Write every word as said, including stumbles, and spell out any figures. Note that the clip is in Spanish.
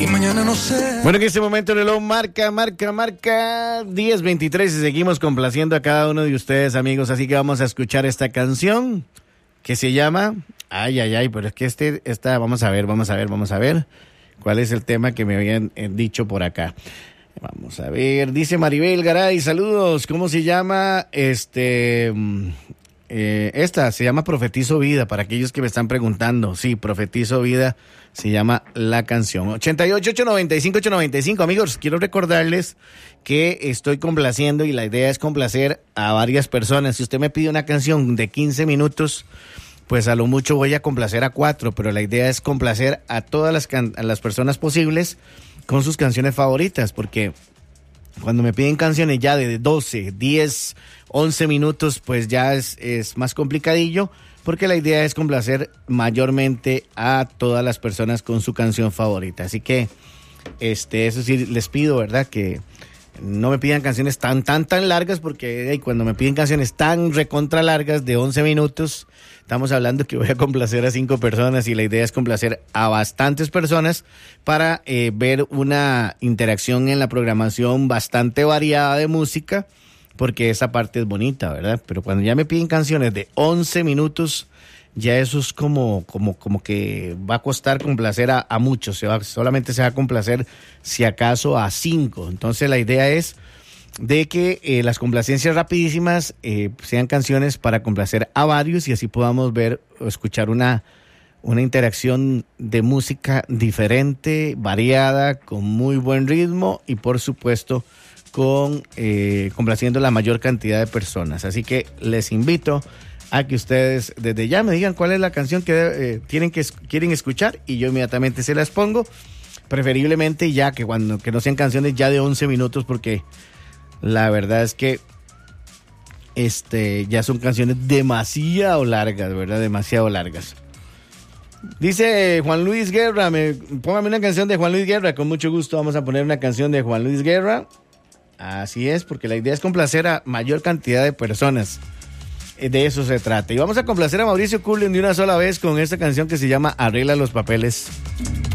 y mañana no sé. Bueno, en este momento el reloj marca, marca, marca diez veintitrés y seguimos complaciendo a cada uno de ustedes, amigos. Así que vamos a escuchar esta canción que se llama... Ay, ay, ay, pero es que este, esta, vamos a ver, vamos a ver, vamos a ver cuál es el tema que me habían eh, dicho por acá. Vamos a ver, dice Maribel Garay, saludos, ¿cómo se llama? Este, eh, esta se llama Profetizo Vida, para aquellos que me están preguntando. Sí, Profetizo Vida se llama la canción. ochenta y ocho, ochocientos noventa y cinco, ochocientos noventa y cinco, amigos, quiero recordarles que estoy complaciendo y la idea es complacer a varias personas. Si usted me pide una canción de quince minutos, pues a lo mucho voy a complacer a cuatro, pero la idea es complacer a todas las, can- a las personas posibles con sus canciones favoritas, porque cuando me piden canciones ya de doce, diez, once minutos, pues ya es, es más complicadillo, porque la idea es complacer mayormente a todas las personas con su canción favorita. Así que, este, eso sí, les pido, ¿verdad?, que no me pidan canciones tan, tan, tan largas, porque hey, cuando me piden canciones tan recontra largas de once minutos, estamos hablando que voy a complacer a cinco personas y la idea es complacer a bastantes personas para eh, ver una interacción en la programación bastante variada de música, porque esa parte es bonita, ¿verdad? Pero cuando ya me piden canciones de once minutos, ya eso es como, como, como que va a costar complacer a, a muchos, se va, solamente se va a complacer si acaso a cinco. Entonces la idea es de que eh, las complacencias rapidísimas eh, sean canciones para complacer a varios y así podamos ver o escuchar una, una interacción de música diferente, variada, con muy buen ritmo y por supuesto con eh, complaciendo la mayor cantidad de personas. Así que les invito a que ustedes desde ya me digan cuál es la canción que eh, tienen que quieren escuchar y yo inmediatamente se las pongo, preferiblemente ya que cuando que no sean canciones ya de once minutos, porque la verdad es que este ya son canciones demasiado largas, ¿verdad? Demasiado largas. Dice Juan Luis Guerra, me, póngame una canción de Juan Luis Guerra, con mucho gusto vamos a poner una canción de Juan Luis Guerra. Así es, porque la idea es complacer a mayor cantidad de personas. De eso se trata. Y vamos a complacer a Mauricio Cullen de una sola vez con esta canción que se llama Arregla los papeles.